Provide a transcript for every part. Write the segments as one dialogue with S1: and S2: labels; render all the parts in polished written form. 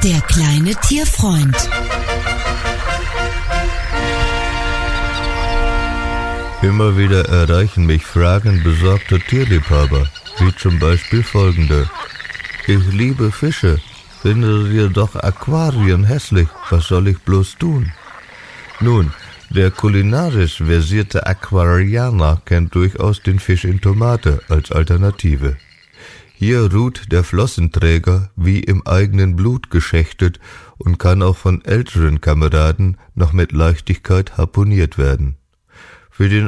S1: Der kleine Tierfreund.
S2: Immer wieder erreichen mich Fragen besorgter Tierliebhaber, wie zum Beispiel folgende. Ich liebe Fische, finde jedoch Aquarien hässlich, was soll ich bloß tun? Nun, der kulinarisch versierte Aquarianer kennt durchaus den Fisch in Tomate als Alternative. Hier ruht der Flossenträger wie im eigenen Blut geschächtet und kann auch von älteren Kameraden noch mit Leichtigkeit harpuniert werden. Für den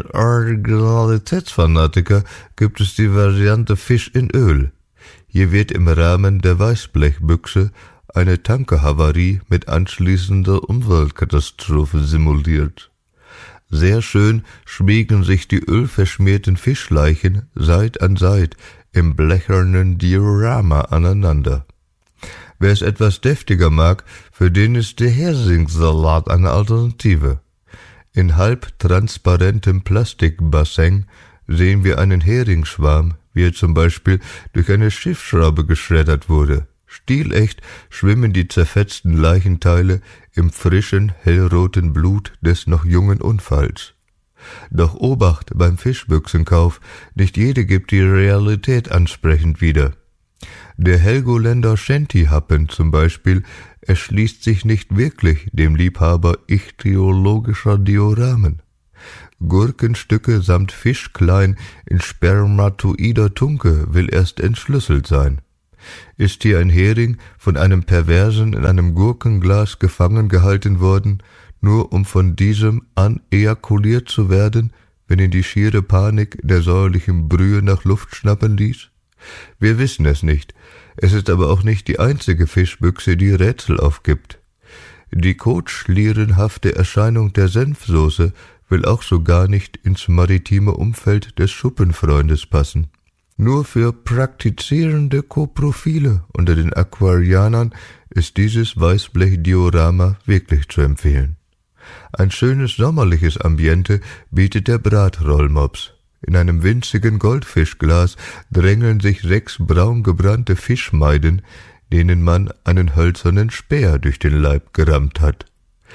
S2: Originalitätsfanatiker gibt es die Variante Fisch in Öl. Hier wird im Rahmen der Weißblechbüchse eine Tankerhavarie mit anschließender Umweltkatastrophe simuliert. Sehr schön schmiegen sich die ölverschmierten Fischleichen Seit an Seit im blechernen Diorama aneinander. Wer es etwas deftiger mag, für den ist der Heringssalat eine Alternative. In halbtransparentem Plastikbassin sehen wir einen Heringsschwarm, wie er zum Beispiel durch eine Schiffsschraube geschreddert wurde. Stilecht schwimmen die zerfetzten Leichenteile im frischen, hellroten Blut des noch jungen Unfalls. Doch Obacht beim Fischbüchsenkauf, nicht jede gibt die Realität ansprechend wieder. Der Helgoländer Shanty-Happen zum Beispiel erschließt sich nicht wirklich dem Liebhaber ichthyologischer Dioramen. Gurkenstücke samt Fischklein in spermatoider Tunke will erst entschlüsselt sein. Ist hier ein Hering von einem Perversen in einem Gurkenglas gefangen gehalten worden, nur um von diesem anejakuliert zu werden, wenn ihn die schiere Panik der säuerlichen Brühe nach Luft schnappen ließ? Wir wissen es nicht. Es ist aber auch nicht die einzige Fischbüchse, die Rätsel aufgibt. Die kotschlierenhafte Erscheinung der Senfsoße will auch so gar nicht ins maritime Umfeld des Schuppenfreundes passen. Nur für praktizierende Koprophile unter den Aquarianern ist dieses Weißblech-Diorama wirklich zu empfehlen. Ein schönes sommerliches Ambiente bietet der Bratrollmops. In einem winzigen Goldfischglas drängeln sich 6 braun gebrannte Fischmeiden, denen man einen hölzernen Speer durch den Leib gerammt hat.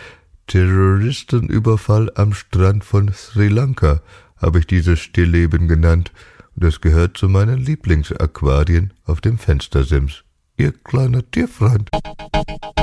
S2: Terroristenüberfall am Strand von Sri Lanka habe ich dieses Stillleben genannt, und es gehört zu meinen Lieblingsaquarien auf dem Fenstersims. Ihr kleiner Tierfreund.